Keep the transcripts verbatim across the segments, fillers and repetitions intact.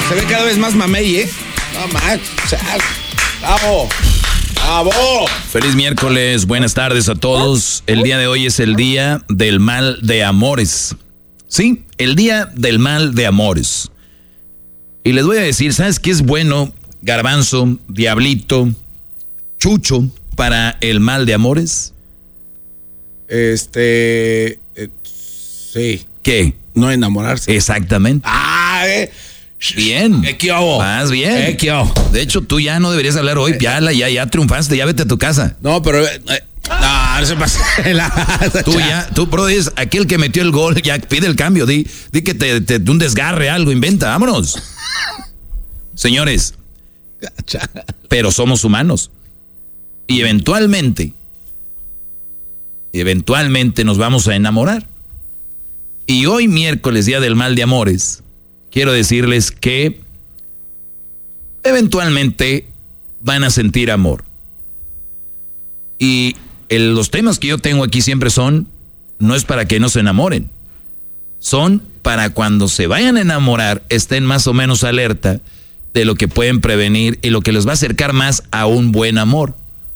Se ve cada vez más mamey, ¿eh? No man, o sea, bravo. ¡Bravo! Feliz miércoles, buenas tardes a todos. El día de hoy es el día del mal de amores. Sí, el día del mal de amores. Y les voy a decir, ¿sabes qué es bueno, Garbanzo, Diablito, Chucho, para el mal de amores? Este... Eh, sí. ¿Qué? No enamorarse. Exactamente. ¡Ah! Eh. Bien. ¿Qué hago? Más bien. Eh, ¿Qué hago? De hecho, tú ya no deberías hablar hoy. Ya, ya, ya triunfaste, ya vete a tu casa. No, pero... Eh, no, no se pasa. Tú ya, tú, bro, es aquel que metió el gol, ya pide el cambio. Di, di que te, te un desgarre, algo, inventa. Vámonos. Señores, pero somos humanos. Y eventualmente, eventualmente nos vamos a enamorar. Y hoy, miércoles, día del mal de amores, quiero decirles que eventualmente van a sentir amor. Y el, los temas que yo tengo aquí siempre son, no es para que no se enamoren, son para cuando se vayan a enamorar, estén más o menos alerta de lo que pueden prevenir y lo que les va a acercar más a un buen amor.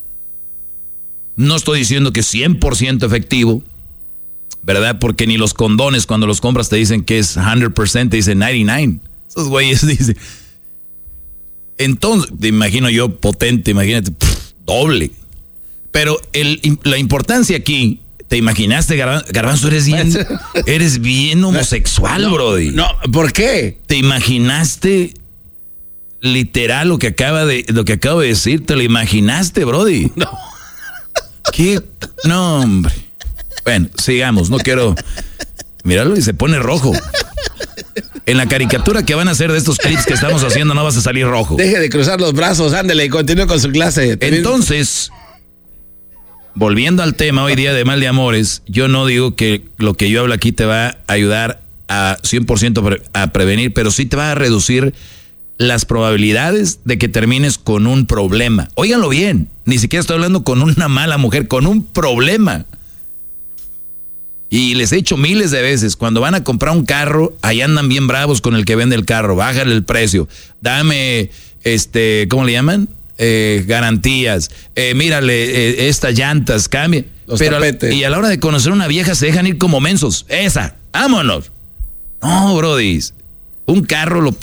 No estoy diciendo que cien por ciento efectivo, ¿verdad? Porque ni los condones cuando los compras te dicen que es cien por ciento, te dicen noventa y nueve. Esos güeyes dicen. Entonces, te imagino yo potente, imagínate, pff, doble. Pero el, la importancia aquí, ¿te imaginaste, Garbanzo? Garbanzo, eres bien, eres bien homosexual, no, brody. No, ¿por qué? ¿Te imaginaste literal lo que acaba de, lo que acabo de decir? ¿Te lo imaginaste, brody? No. ¿Qué? No, hombre. Bueno, sigamos, no quiero... Míralo y se pone rojo. En la caricatura que van a hacer de estos clips que estamos haciendo no vas a salir rojo. Deje de cruzar los brazos, ándele y continúe con su clase. Entonces, volviendo al tema hoy día de mal de amores, yo no digo que lo que yo hablo aquí te va a ayudar a cien por ciento a prevenir, pero sí te va a reducir las probabilidades de que termines con un problema. Óiganlo bien, ni siquiera estoy hablando con una mala mujer, con un problema. Y les he dicho miles de veces, cuando van a comprar un carro, ahí andan bien bravos con el que vende el carro, bájale el precio, dame, este, ¿cómo le llaman? Eh, garantías, eh, mírale, eh, estas llantas, cambie. Los Pero tapetes. y a la hora de conocer a una vieja se dejan ir como mensos, esa, vámonos. No, brodis, un carro lo